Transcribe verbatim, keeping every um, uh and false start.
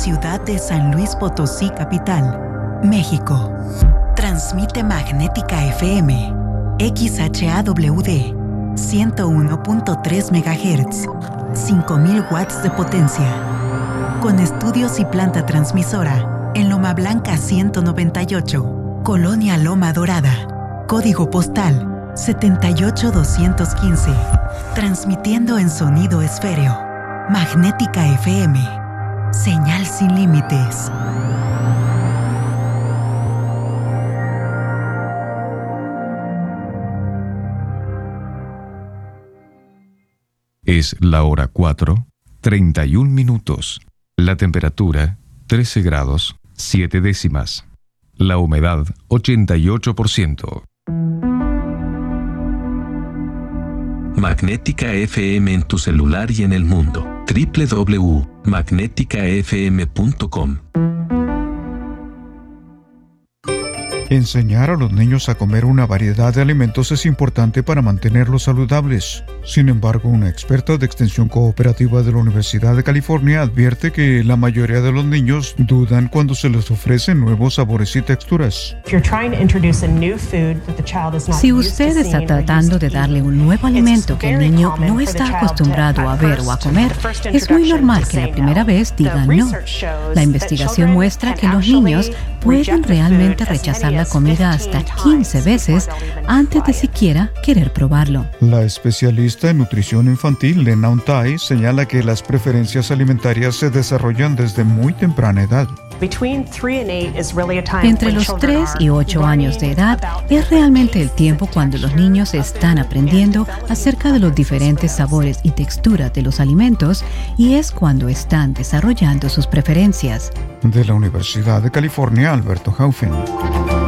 ciudad de San Luis Potosí, capital, México. Transmite Magnética F M, X H A W D, ciento uno punto tres megahertz, cinco mil watts de potencia. Con estudios y planta transmisora en Loma Blanca ciento noventa y ocho, Colonia Loma Dorada. Código postal setenta y ocho doscientos quince. Transmitiendo en sonido esféreo. Magnética F M. Señal sin límites. Es la hora cuatro, treinta y un minutos. La temperatura, trece grados, siete décimas. La humedad, ochenta y ocho por ciento. Magnética F M en tu celular y en el mundo. doble u doble u doble u punto magnética f m punto com. Enseñar a los niños a comer una variedad de alimentos es importante para mantenerlos saludables. Sin embargo, una experta de extensión cooperativa de la Universidad de California advierte que la mayoría de los niños dudan cuando se les ofrecen nuevos sabores y texturas. Si usted está tratando de darle un nuevo alimento que el niño no está acostumbrado a ver o a comer, es muy normal que la primera vez digan no. La investigación muestra que los niños pueden realmente rechazar la comida hasta quince veces antes de siquiera querer probarlo. La especialista en nutrición infantil Lena Untay señala que las preferencias alimentarias se desarrollan desde muy temprana edad. Entre los tres y ocho años de edad es realmente el tiempo cuando los niños están aprendiendo acerca de los diferentes sabores y texturas de los alimentos y es cuando están desarrollando sus preferencias. De la Universidad de California, Alberto Haufen.